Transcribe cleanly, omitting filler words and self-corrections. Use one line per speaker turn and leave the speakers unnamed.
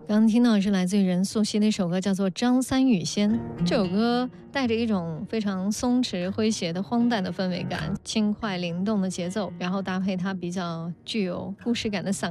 刚刚听到的是来自于任素汐的一首歌，叫做《张三雨仙》。这首歌带着一种非常松弛、诙谐的荒诞的氛围感，轻快灵动的节奏，然后搭配它比较具有故事感的嗓